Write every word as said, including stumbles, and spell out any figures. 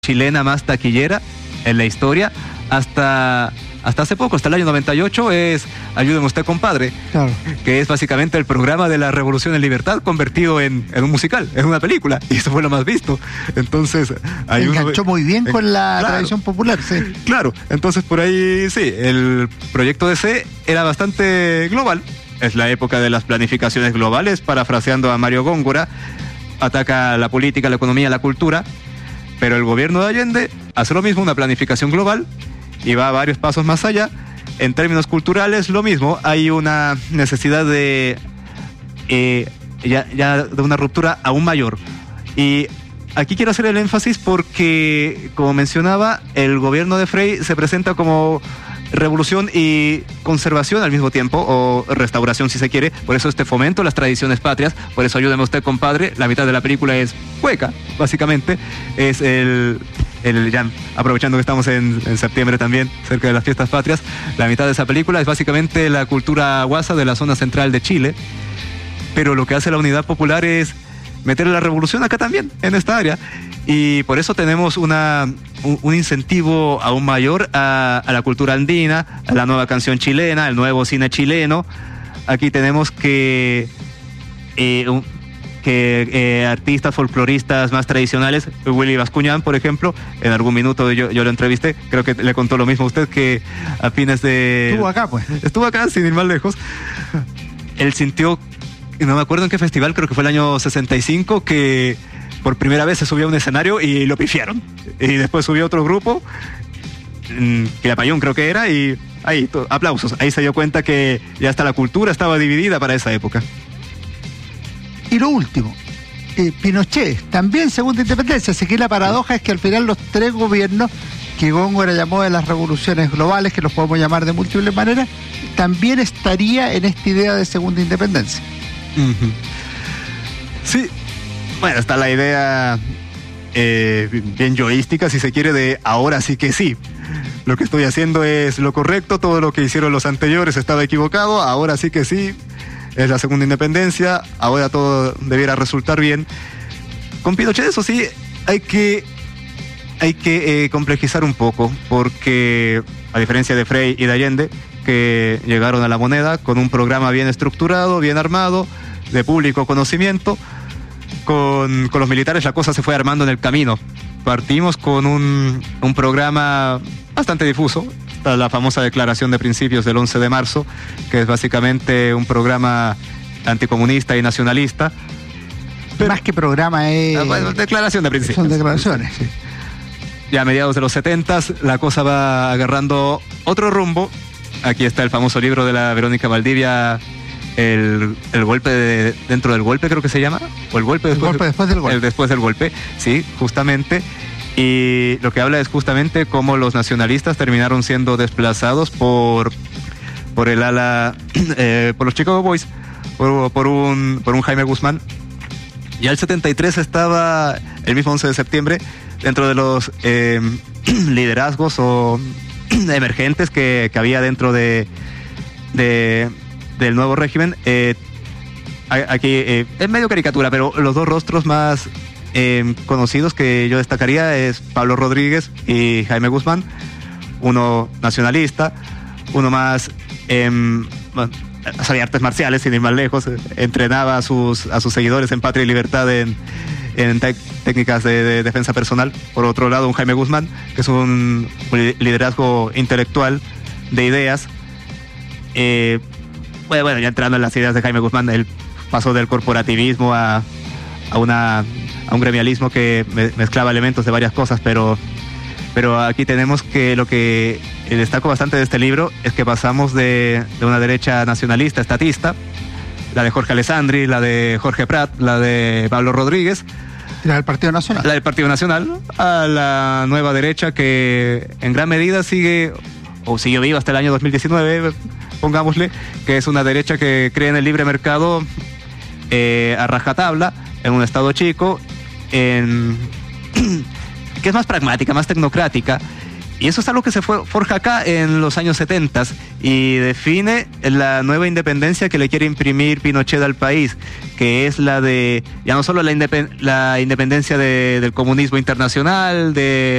chilena más taquillera en la historia, hasta, hasta hace poco, hasta el año noventa y ocho, es Ayúdeme usted, compadre, claro, que es básicamente el programa de la Revolución en Libertad convertido en, en un musical, en una película, y eso fue lo más visto. Entonces, hay enganchó uno, muy bien eh, con la claro, tradición popular, sí. Claro, entonces por ahí sí, el proyecto D C era bastante global. Es la época de las planificaciones globales, parafraseando a Mario Góngora, ataca la política, la economía, la cultura. Pero el gobierno de Allende hace lo mismo, una planificación global, y va varios pasos más allá. En términos culturales, lo mismo, hay una necesidad de eh, ya, ya de una ruptura aún mayor. Y aquí quiero hacer el énfasis porque, como mencionaba, el gobierno de Frei se presenta como revolución y conservación al mismo tiempo, o restauración si se quiere. Por eso este fomento las tradiciones patrias, por eso Ayúdeme usted, compadre, la mitad de la película es cueca, básicamente, es el, el ya aprovechando que estamos en, en septiembre también, cerca de las fiestas patrias, la mitad de esa película es básicamente la cultura guasa de la zona central de Chile, pero lo que hace la Unidad Popular es meter la revolución acá también, en esta área. Y por eso tenemos una, un, un incentivo aún mayor a, a la cultura andina, a la nueva canción chilena, al nuevo cine chileno. Aquí tenemos que, eh, un, que eh, artistas folcloristas más tradicionales, Willy Bascuñán, por ejemplo, en algún minuto yo, yo lo entrevisté, creo que le contó lo mismo a usted, que a fines de... Estuvo acá, pues. Estuvo acá, sin ir más lejos. Él sintió, no me acuerdo en qué festival, creo que fue el año sesenta y cinco, que por primera vez se subió a un escenario y lo pifiaron. Y después subió otro grupo, Quilapayún creo que era, y ahí, to, aplausos. Ahí se dio cuenta que ya hasta la cultura estaba dividida para esa época. Y lo último, eh, Pinochet, también segunda independencia. Así que la paradoja es que al final los tres gobiernos que Góngora llamó de las revoluciones globales, que los podemos llamar de múltiples maneras, también estaría en esta idea de segunda independencia. Uh-huh. Sí. Bueno, está la idea eh, bien yoística, si se quiere, de ahora sí que sí. Lo que estoy haciendo es lo correcto, todo lo que hicieron los anteriores estaba equivocado, ahora sí que sí, es la segunda independencia, ahora todo debiera resultar bien. Con Pinochet, eso sí, hay que, hay que eh, complejizar un poco, porque a diferencia de Frei y de Allende, que llegaron a la moneda con un programa bien estructurado, bien armado, de público conocimiento, Con, con los militares la cosa se fue armando en el camino. Partimos con un, un programa bastante difuso, la famosa declaración de principios del once de marzo, que es básicamente un programa anticomunista y nacionalista. Pero, más que programa es... Ah, bueno, declaración de principios. Son declaraciones, sí. Ya a mediados de los setentas la cosa va agarrando otro rumbo. Aquí está el famoso libro de la Verónica Valdivia, El, el golpe de, dentro del golpe, creo que se llama, o el golpe después, el golpe después del golpe. El después del golpe, sí, justamente. Y lo que habla es justamente cómo los nacionalistas terminaron siendo desplazados por, por el ala, eh, por los Chicago Boys, por, por, un, por un Jaime Guzmán. Ya el setenta y tres estaba, el mismo once de septiembre, dentro de los eh, liderazgos o emergentes que, que había dentro de... de del nuevo régimen, eh, aquí eh, es medio caricatura, pero los dos rostros más eh, conocidos que yo destacaría es Pablo Rodríguez y Jaime Guzmán, uno nacionalista, uno más eh, bueno, sabía artes marciales, sin ir más lejos, eh, entrenaba a sus, a sus seguidores en Patria y Libertad en, en tec- técnicas de, de defensa personal. Por otro lado, un Jaime Guzmán, que es un, un liderazgo intelectual de ideas. eh, Bueno, bueno, ya entrando en las ideas de Jaime Guzmán, el paso del corporativismo a, a, una, a un gremialismo que me, mezclaba elementos de varias cosas, pero, pero aquí tenemos que lo que destaco bastante de este libro es que pasamos de, de una derecha nacionalista, estatista, la de Jorge Alessandri, la de Jorge Prat, la de Pablo Rodríguez, la del Partido Nacional, la del Partido Nacional, a la nueva derecha que en gran medida sigue, o siguió viva hasta el año dos mil diecinueve, pongámosle, que es una derecha que cree en el libre mercado eh, a rajatabla, en un estado chico, en, que es más pragmática, más tecnocrática, y eso es algo que se fue, forja acá en los años setenta y define la nueva independencia que le quiere imprimir Pinochet al país, que es la de, ya no solo la, independ- la independencia de, del comunismo internacional, de